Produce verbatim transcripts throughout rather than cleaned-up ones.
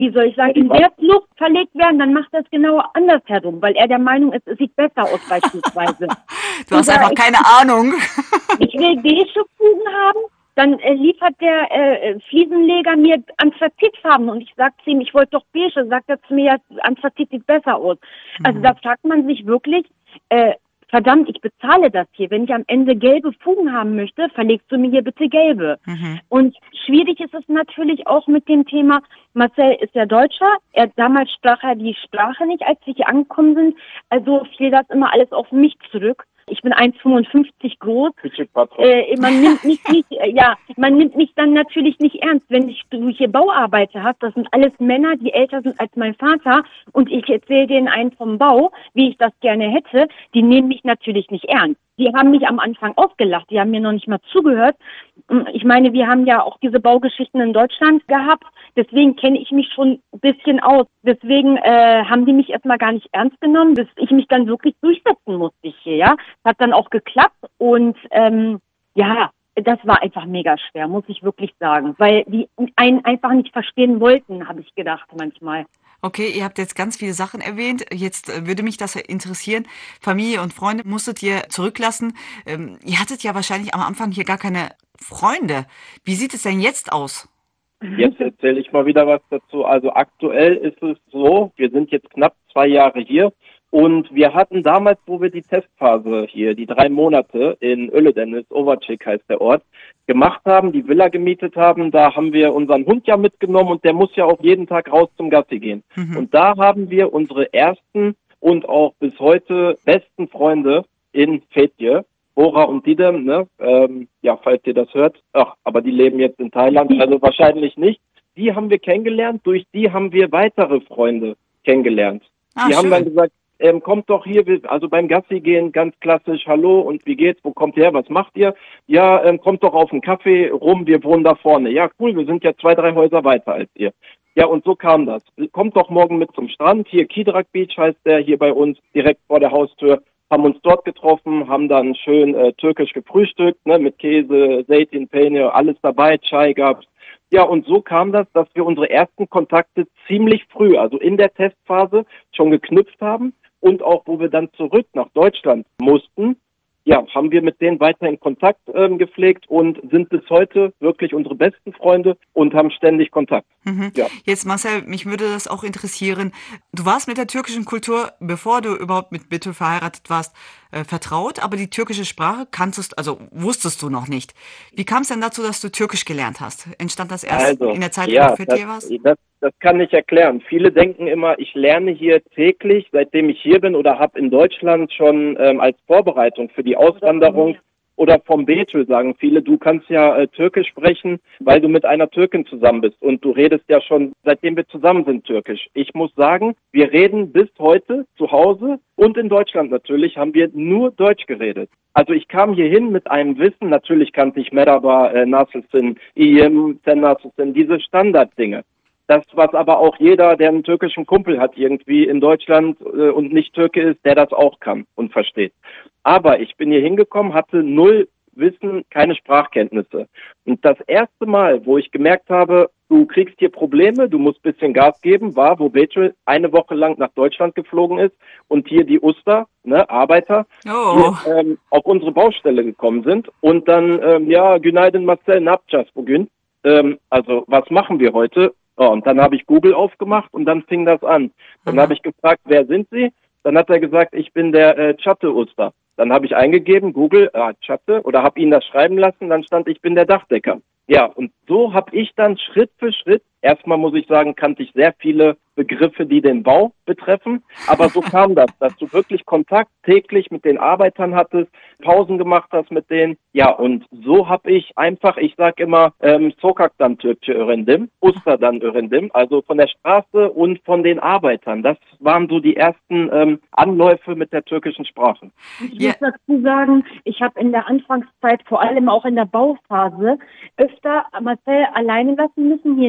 wie soll ich sagen, in der Flucht verlegt werden, dann macht er es genau andersherum, weil er der Meinung ist, es sieht besser aus beispielsweise. Du hast Und einfach da keine ich, Ahnung. ich will beige Fugen haben, dann äh, liefert der äh, Fliesenleger mir Anthrazitfarben und ich sag zu ihm, ich wollte doch beige, sagt er zu mir, ja, Anthrazit sieht besser aus. Also Mhm. da fragt man sich wirklich, äh, verdammt, ich bezahle das hier. Wenn ich am Ende gelbe Fugen haben möchte, verlegst du mir hier bitte gelbe. Mhm. Und schwierig ist es natürlich auch mit dem Thema, Marcel ist ja Deutscher, er damals sprach er die Sprache nicht, als wir hier angekommen sind, also fiel das immer alles auf mich zurück. Ich bin eins Komma fünfundfünfzig groß. Äh, man nimmt mich nicht, äh, ja, man nimmt mich dann natürlich nicht ernst, wenn ich, du hier Bauarbeiter hast. Das sind alles Männer, die älter sind als mein Vater. Und ich erzähle denen einen vom Bau, wie ich das gerne hätte. Die nehmen mich natürlich nicht ernst. Die haben mich am Anfang ausgelacht. Die haben mir noch nicht mal zugehört. Ich meine, wir haben ja auch diese Baugeschichten in Deutschland gehabt. Deswegen kenne ich mich schon ein bisschen aus. Deswegen äh, haben die mich erstmal gar nicht ernst genommen, bis ich mich dann wirklich durchsetzen musste hier, ja. Das hat dann auch geklappt und ähm, ja, das war einfach mega schwer, muss ich wirklich sagen. Weil die einen einfach nicht verstehen wollten, habe ich gedacht manchmal. Okay, ihr habt jetzt ganz viele Sachen erwähnt. Jetzt äh, würde mich das interessieren. Familie und Freunde musstet ihr zurücklassen. Ähm, ihr hattet ja wahrscheinlich am Anfang hier gar keine Freunde. Wie sieht es denn jetzt aus? Jetzt erzähle ich mal wieder was dazu. Also aktuell ist es so, wir sind jetzt knapp zwei Jahre hier und wir hatten damals, wo wir die Testphase hier, die drei Monate in Öledennis, Overchick heißt der Ort, gemacht haben, die Villa gemietet haben, da haben wir unseren Hund ja mitgenommen und der muss ja auch jeden Tag raus zum Gassi gehen. Mhm. Und da haben wir unsere ersten und auch bis heute besten Freunde in Fetje, Bora und Didem, ne? Ähm, ja, falls ihr das hört. Ach, aber die leben jetzt in Thailand, also wahrscheinlich nicht. Die haben wir kennengelernt, durch die haben wir weitere Freunde kennengelernt. Ah, die schön. haben dann gesagt, ähm, kommt doch hier, wir- also beim Gassi gehen, ganz klassisch, hallo und wie geht's, wo kommt ihr her, was macht ihr? Ja, ähm, kommt doch auf einen Kaffee rum, wir wohnen da vorne. Ja, cool, wir sind ja zwei, drei Häuser weiter als ihr. Ja, und so kam das. Kommt doch morgen mit zum Strand, hier Kidrak Beach heißt der, hier bei uns, direkt vor der Haustür. Haben uns dort getroffen, haben dann schön äh, türkisch gefrühstückt, ne, mit Käse, Seitin, Peynir, alles dabei, Chai gab's. Ja, und so kam das, dass wir unsere ersten Kontakte ziemlich früh, also in der Testphase, schon geknüpft haben und auch, wo wir dann zurück nach Deutschland mussten, ja, haben wir mit denen weiterhin Kontakt ähm, gepflegt und sind bis heute wirklich unsere besten Freunde und haben ständig Kontakt. Mhm. Ja. Jetzt, Marcel, mich würde das auch interessieren. Du warst mit der türkischen Kultur, bevor du überhaupt mit Betül verheiratet warst, äh, vertraut, aber die türkische Sprache kanntest, also wusstest du noch nicht. Wie kam es denn dazu, dass du Türkisch gelernt hast? Entstand das erst Also, in der Zeit, wo du ja, fit das, hier warst? das, das kann ich erklären. Viele denken immer, ich lerne hier täglich, seitdem ich hier bin oder habe in Deutschland schon ähm, als Vorbereitung für die Auswanderung oder vom Betül sagen viele, du kannst ja äh, Türkisch sprechen, weil du mit einer Türkin zusammen bist und du redest ja schon, seitdem wir zusammen sind, Türkisch. Ich muss sagen, wir reden bis heute zu Hause und in Deutschland natürlich, haben wir nur Deutsch geredet. Also ich kam hierhin mit einem Wissen, natürlich kannte ich Merhaba, äh, Nasılsın, İyiyim, Sen nasılsın, diese Standarddinge. Das, was aber auch jeder, der einen türkischen Kumpel hat irgendwie in Deutschland äh, und nicht Türke ist, der das auch kann und versteht. Aber ich bin hier hingekommen, hatte null Wissen, keine Sprachkenntnisse. Und das erste Mal, wo ich gemerkt habe, du kriegst hier Probleme, du musst ein bisschen Gas geben, war, wo Betül eine Woche lang nach Deutschland geflogen ist und hier die Uster, ne, Arbeiter, Oh. hier, ähm, auf unsere Baustelle gekommen sind und dann, ähm, ja, Günaydın Marcel, ne yapacağız bugün? Ähm, also, was machen wir heute? Oh, und dann habe ich Google aufgemacht und dann fing das an. Dann Aha. habe ich gefragt, wer sind Sie? Dann hat er gesagt, ich bin der äh, Chatte-Uster. Dann habe ich eingegeben, Google, äh, Chatte, oder habe ihn das schreiben lassen, dann stand, ich bin der Dachdecker. Ja, und so habe ich dann Schritt für Schritt, erstmal muss ich sagen, kannte ich sehr viele Begriffe, die den Bau betreffen, aber so kam das, dass du wirklich Kontakt täglich mit den Arbeitern hattest, Pausen gemacht hast mit denen. Ja, und so habe ich einfach, ich sag immer, ähm, Sokak'tan Türkçe öğrendim, Usta'dan öğrendim, also von der Straße und von den Arbeitern. Das waren so die ersten ähm, Anläufe mit der türkischen Sprache. Ich Ja. muss dazu sagen, ich habe in der Anfangszeit, vor allem auch in der Bauphase, öfter Marcel alleine lassen müssen hier in der Türkei.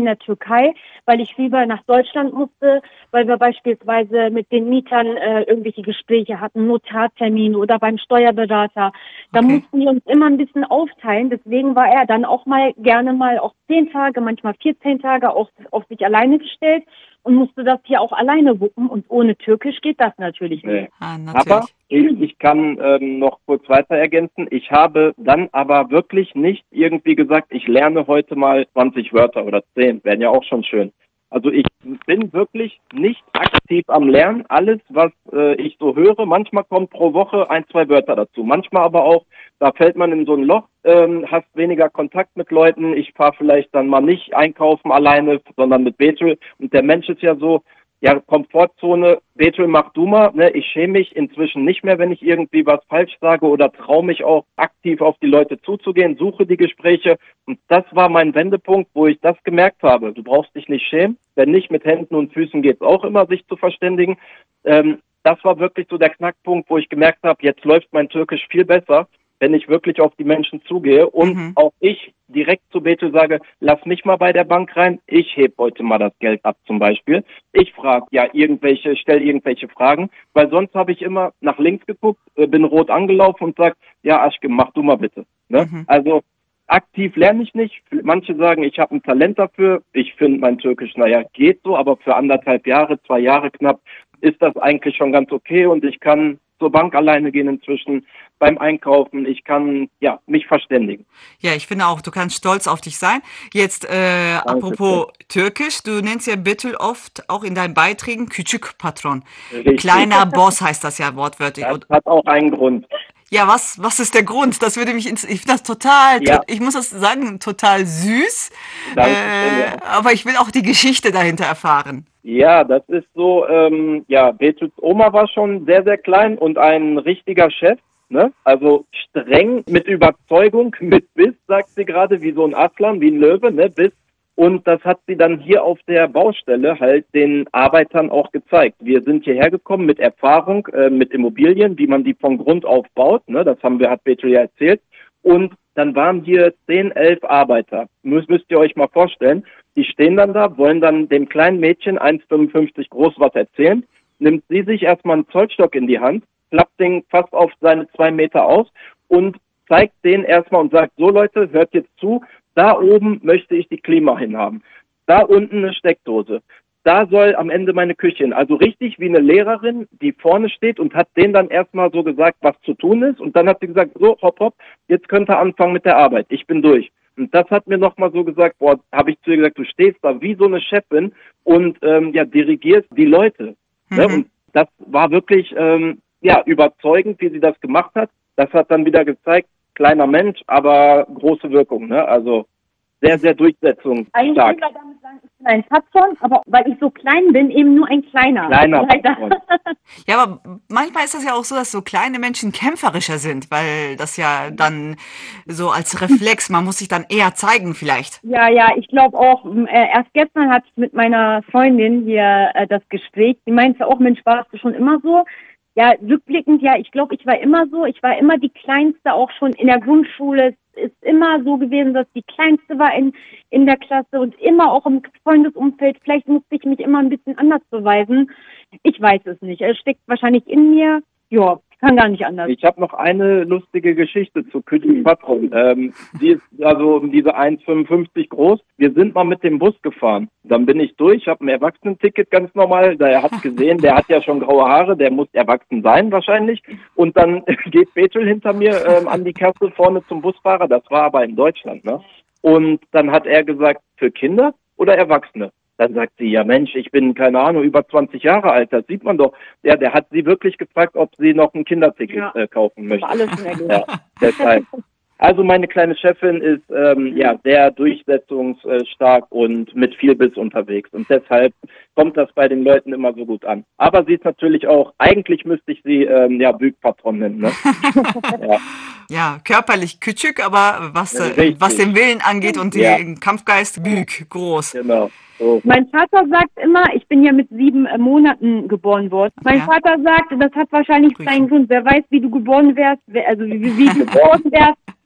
Türkei, weil ich lieber nach Deutschland musste, weil wir beispielsweise mit den Mietern äh, irgendwelche Gespräche hatten, Notartermine oder beim Steuerberater. Da Okay. mussten wir uns immer ein bisschen aufteilen. Deswegen war er dann auch mal gerne mal auch zehn Tage, manchmal vierzehn Tage auch auf sich alleine gestellt und musste das hier auch alleine wuppen. Und ohne Türkisch geht das natürlich nicht. Nee. Ah, Aber natürlich. ich, ich kann ähm, noch kurz weiter ergänzen. Ich habe dann aber wirklich nicht irgendwie gesagt, ich lerne heute mal zwanzig Wörter oder zehn, wären ja auch schon schön. Also ich bin wirklich nicht aktiv am Lernen. Alles, was äh, ich so höre, manchmal kommt pro Woche ein, zwei Wörter dazu. Manchmal aber auch, da fällt man in so ein Loch, ähm, hast weniger Kontakt mit Leuten. Ich fahre vielleicht dann mal nicht einkaufen alleine, sondern mit Betul. Und der Mensch ist ja so, ja, Komfortzone, Betul, mach du mal. Ne? Ich schäme mich inzwischen nicht mehr, wenn ich irgendwie was falsch sage oder traue mich auch aktiv auf die Leute zuzugehen, suche die Gespräche. Und das war mein Wendepunkt, wo ich das gemerkt habe. Du brauchst dich nicht schämen. Wenn nicht, mit Händen und Füßen geht's auch immer, sich zu verständigen. Ähm, das war wirklich so der Knackpunkt, wo ich gemerkt habe, jetzt läuft mein Türkisch viel besser, wenn ich wirklich auf die Menschen zugehe und Mhm. auch ich direkt zu Betul sage, lass mich mal bei der Bank rein, ich heb heute mal das Geld ab zum Beispiel. Ich frage ja irgendwelche, stelle irgendwelche Fragen, weil sonst habe ich immer nach links geguckt, äh, bin rot angelaufen und sag, ja Aschke, mach du mal bitte. Ne? Mhm. Also aktiv lerne ich nicht. Manche sagen, ich habe ein Talent dafür. Ich finde mein Türkisch, naja, geht so, aber für anderthalb Jahre, zwei Jahre knapp, ist das eigentlich schon ganz okay und ich kann zur Bank alleine gehen inzwischen, beim Einkaufen, ich kann ja mich verständigen. Ja, ich finde auch, du kannst stolz auf dich sein. Jetzt, äh, apropos Türkisch, du nennst ja Betül oft auch in deinen Beiträgen Küçük Patron. Richtig. Kleiner Boss heißt das ja wortwörtlich. Das Und, hat auch einen Grund. ja, was, was ist der Grund? Das würde mich, ins- ich finde das total, Ja. ich muss das sagen, total süß. Dankeschön, Äh, ja. aber ich will auch die Geschichte dahinter erfahren. Ja, das ist so, ähm, ja, Betuls Oma war schon sehr, sehr klein und ein richtiger Chef, ne? Also streng, mit Überzeugung, mit Biss, sagt sie gerade, wie so ein Aslan, wie ein Löwe, ne? Biss. Und das hat sie dann hier auf der Baustelle halt den Arbeitern auch gezeigt. Wir sind hierher gekommen mit Erfahrung, äh, mit Immobilien, wie man die von Grund auf baut, ne? Das haben wir, hat Betul ja erzählt. Und dann waren hier zehn, elf Arbeiter. Müsst, müsst ihr euch mal vorstellen. Die stehen dann da, wollen dann dem kleinen Mädchen, eins Komma fünfundfünfzig groß, was erzählen. Nimmt sie sich erstmal einen Zollstock in die Hand, klappt den fast auf seine zwei Meter aus und zeigt den erstmal und sagt, so Leute, hört jetzt zu, da oben möchte ich die Klima hinhaben. Da unten eine Steckdose. Da soll am Ende meine Küche hin. Also richtig wie eine Lehrerin, die vorne steht und hat denen dann erstmal so gesagt, was zu tun ist. Und dann hat sie gesagt, so, hopp, hopp, jetzt könnt ihr anfangen mit der Arbeit. Ich bin durch. Und das hat mir nochmal so gesagt, boah, habe ich zu ihr gesagt, du stehst da wie so eine Chefin und ähm, ja, dirigierst die Leute. Mhm. Ne? Und das war wirklich ähm, ja überzeugend, wie sie das gemacht hat. Das hat dann wieder gezeigt, kleiner Mensch, aber große Wirkung. Ne? Also sehr, sehr Eigentlich durchsetzungsstark. will er damit sagen, ich bin ein Patron, aber weil ich so klein bin, eben nur ein kleiner. Kleiner Leider. Patron. Ja, aber manchmal ist das ja auch so, dass so kleine Menschen kämpferischer sind, weil das ja dann so als Reflex, man muss sich dann eher zeigen vielleicht. Ja, ja, ich glaube auch, m, äh, erst gestern hatte ich mit meiner Freundin hier äh, das Gespräch. Die meinte auch, Mensch, warst du schon immer so? Ja, rückblickend, ja, ich glaube, ich war immer so. Ich war immer die Kleinste, auch schon in der Grundschule. Es ist immer so gewesen, dass die Kleinste war in, in der Klasse und immer auch im Freundesumfeld. Vielleicht musste ich mich immer ein bisschen anders beweisen. Ich weiß es nicht. Es steckt wahrscheinlich in mir. Ja, kann gar nicht anders. Ich habe noch eine lustige Geschichte zu Küçük Patron. Ähm, die ist also um diese eins Komma fünfundfünfzig groß. Wir sind mal mit dem Bus gefahren. Dann bin ich durch, habe ein Erwachsenenticket ganz normal. Der hat gesehen, der hat ja schon graue Haare, der muss erwachsen sein wahrscheinlich. Und dann geht Betul hinter mir ähm, an die Kasse vorne zum Busfahrer. Das war aber in Deutschland, ne? Und dann hat er gesagt, für Kinder oder Erwachsene? Dann sagt sie, ja Mensch, ich bin, keine Ahnung, über zwanzig Jahre alt, das sieht man doch. Ja, der hat sie wirklich gefragt, ob sie noch ein Kinderticket Ja. äh, kaufen möchte. Aber alles schon erledigt. Ja, deshalb. Also meine kleine Chefin ist ähm, ja sehr durchsetzungsstark und mit viel Biss unterwegs. Und deshalb kommt das bei den Leuten immer so gut an. Aber sie ist natürlich auch, eigentlich müsste ich sie ähm, ja Bügpatron nennen. Ne? Ja. Ja, körperlich küçük, aber was, äh, Richtig. was den Willen angeht und Ja. den Kampfgeist, büg, groß. Genau. So. Mein Vater sagt immer, ich bin ja mit sieben äh, Monaten geboren worden. Mein Ja. Vater sagt, das hat wahrscheinlich Grüße. seinen Grund. Wer weiß, wie du geboren wärst, wer, also wie, wie, wie du geboren wärst,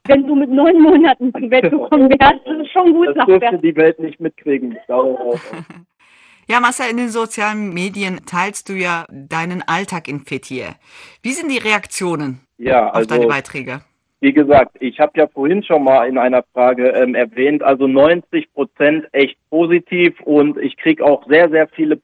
Wenn du mit neun Monaten zur Welt gekommen wärst, das ist schon gut. Das dürfte die Welt nicht mitkriegen. Ja, Marcel, in den sozialen Medien teilst du ja deinen Alltag in Fethiye. Wie sind die Reaktionen ja, auf also, deine Beiträge? Wie gesagt, ich habe ja vorhin schon mal in einer Frage ähm, erwähnt, also neunzig Prozent echt positiv und ich kriege auch sehr, sehr viele